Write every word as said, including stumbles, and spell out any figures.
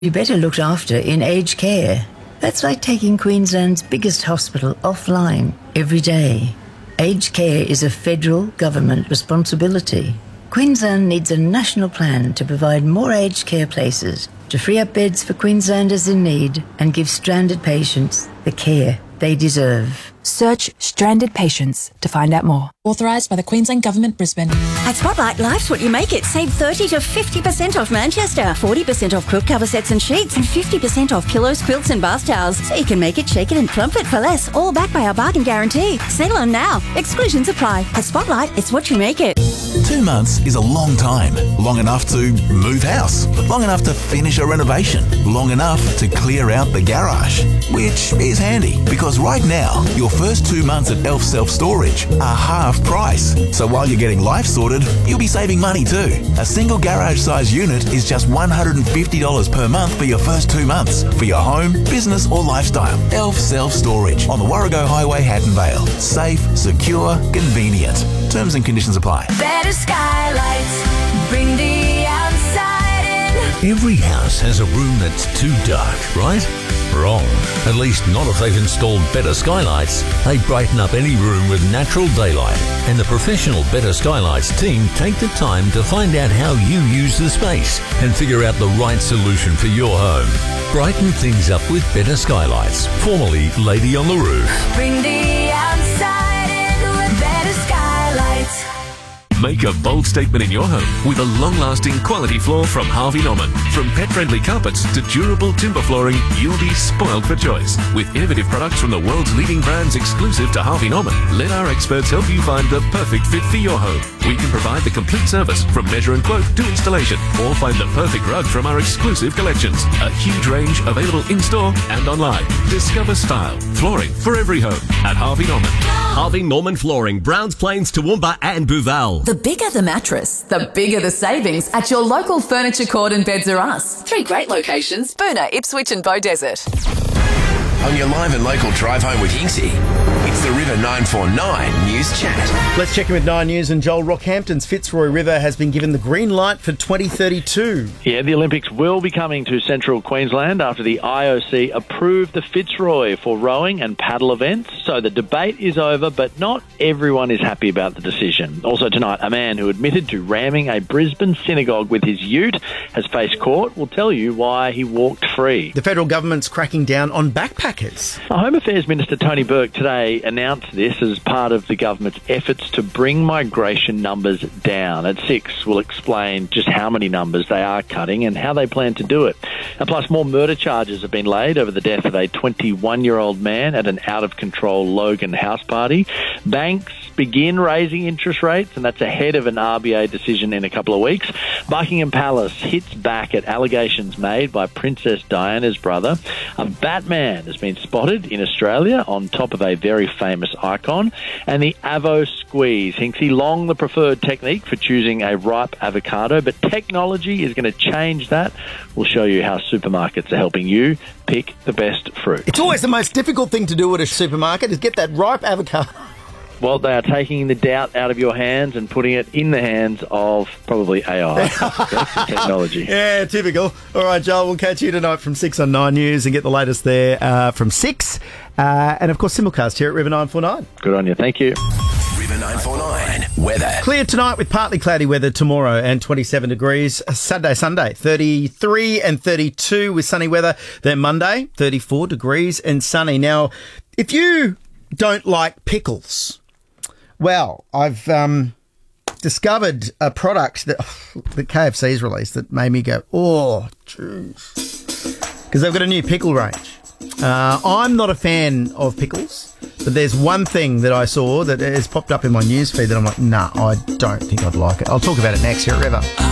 be better looked after in aged care. That's like taking Queensland's biggest hospital offline every day. Aged care is a federal government responsibility. Queensland needs a national plan to provide more aged care places, to free up beds for Queenslanders in need and give stranded patients the care they deserve. Search Stranded Patients to find out more. Authorised by the Queensland Government, Brisbane. At Spotlight, life's what you make it. Save thirty to fifty percent off Manchester, forty percent off quilt cover sets and sheets, and fifty percent off pillows, quilts and bath towels. So you can make it, shake it and plump it for less. All backed by our bargain guarantee. Settle on now. Exclusions apply. At Spotlight, it's what you make it. Two months is a long time. Long enough to move house. Long enough to finish a renovation. Long enough to clear out the garage. Which is handy, because right now, your first two months at Elf Self Storage are half price. So while you're getting life sorted, you'll be saving money too. A single garage size unit is just one hundred fifty dollars per month for your first two months. For your home, business or lifestyle. Elf Self Storage on the Warrego Highway, Hatton Vale. Safe, secure, convenient. Terms and conditions apply. Better skylights, bring the outside in. Every house has a room that's too dark, right? Wrong. At least not if they've installed Better Skylights. They brighten up any room with natural daylight. And the professional Better Skylights team take the time to find out how you use the space and figure out the right solution for your home. Brighten things up with Better Skylights, formerly Lady on the Roof. Bring the outside in with Better Skylights. Make a bold statement in your home with a long-lasting quality floor from Harvey Norman. From pet-friendly carpets to durable timber flooring, you'll be spoiled for choice. With innovative products from the world's leading brands exclusive to Harvey Norman, let our experts help you find the perfect fit for your home. We can provide the complete service from measure and quote to installation, or find the perfect rug from our exclusive collections. A huge range available in-store and online. Discover style, flooring for every home at Harvey Norman. Harvey Norman Flooring, Browns Plains, Toowoomba and Booval. The bigger the mattress, the bigger the savings at your local Furniture Court and Beds R Us. Three great locations: Boonah, Ipswich and Beaudesert. On your live and local drive home with Hinksy, it's the River nine four nine News Chat. Let's check in with Nine News and Joel. Rockhampton's Fitzroy River has been given the green light for twenty thirty-two. Yeah, the Olympics will be coming to central Queensland after the I O C approved the Fitzroy for rowing and paddle events. So the debate is over, but not everyone is happy about the decision. Also tonight, a man who admitted to ramming a Brisbane synagogue with his ute has faced court. We'll tell you why he walked free. The federal government's cracking down on backpackers. Home Affairs Minister Tony Burke today announced this as part of the government's efforts to bring migration numbers down. At six, we'll explain just how many numbers they are cutting and how they plan to do it. And plus, more murder charges have been laid over the death of a twenty-one-year-old man at an out-of-control Logan house party. Banks begin raising interest rates, and that's ahead of an R B A decision in a couple of weeks. Buckingham Palace hits back at allegations made by Princess Diana's brother. A Batman has been spotted in Australia on top of a very famous icon. And the Avo Squeeze. Hinksy, long the preferred technique for choosing a ripe avocado, but technology is going to change that. We'll show you how supermarkets are helping you pick the best fruit. It's always the most difficult thing to do at a supermarket is get that ripe avocado. Well, they are taking the doubt out of your hands and putting it in the hands of probably A I. That's technology. Yeah, typical. All right, Joel, we'll catch you tonight from six on Nine News and get the latest there uh, from six. Uh, and, of course, simulcast here at River nine four nine. Good on you. Thank you. River nine four nine weather. Clear tonight with partly cloudy weather tomorrow and twenty-seven degrees. Saturday, Sunday, thirty-three and thirty-two with sunny weather. Then Monday, thirty-four degrees and sunny. Now, if you don't like pickles... Well, I've um, discovered a product that, that K F C's released that made me go, oh, jeez. Because they've got a new pickle range. Uh, I'm not a fan of pickles, but there's one thing that I saw that has popped up in my newsfeed that I'm like, nah, I don't think I'd like it. I'll talk about it next here at River.